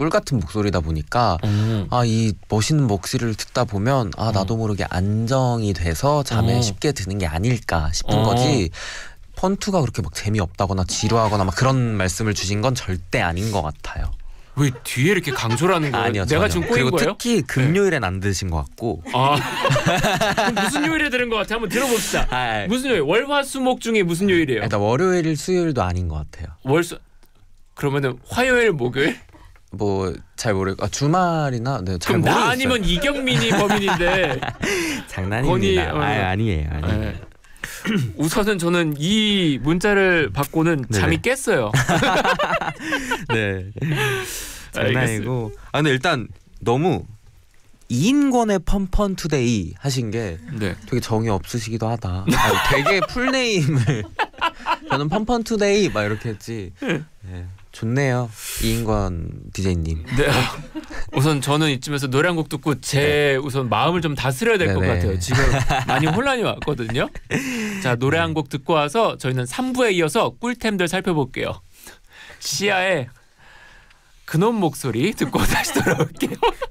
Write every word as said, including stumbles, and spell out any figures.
꿀 같은 목소리다 보니까 음. 아, 이 멋있는 목소리를 듣다 보면 아, 나도 모르게 안정이 돼서 잠에 어. 쉽게 드는 게 아닐까 싶은 어. 거지. 펀투가 그렇게 막 재미없다거나 지루하거나 막 그런 말씀을 주신 건 절대 아닌 것 같아요. 왜 뒤에 이렇게 강조를 하는 거예요? 아니요, 내가 전혀. 지금 꼬인 그리고 거예요? 특히 금요일엔 안 드신 것 같고. 아, 그럼 무슨 요일에 들은 것 같아? 한번 들어봅시다. 아, 무슨 요일? 월화수목 중에 무슨 요일이에요? 일단 월요일, 수요일도 아닌 것 같아요. 월수 그러면은 화요일, 목요일? 뭐 잘 모르고 아, 주말이나 네, 잘 그럼 모르겠어요. 나 아니면 이경민이 범인인데. 장난입니다. 건이, 어. 아, 아니에요, 아니에요. 네. 우선은 저는 이 문자를 받고는 네네. 잠이 깼어요. 네. 장난이고. 아, 근데 일단 너무 이인권의 펀펀 투데이 하신 게 네. 되게 정이 없으시기도 하다. 아니, 되게 풀네임을 저는 펀펀 투데이 막 이렇게 했지. 네. 좋네요, 이인권 디제이님. 네. 우선 저는 이쯤에서 노래 한 곡 듣고 제 우선 마음을 좀 다스려야 될 것 네네. 같아요. 지금 많이 혼란이 왔거든요. 자, 노래 한 곡 듣고 와서 저희는 삼 부에 이어서 꿀템들 살펴볼게요. 시아의 근원 목소리 듣고 다시 돌아올게요.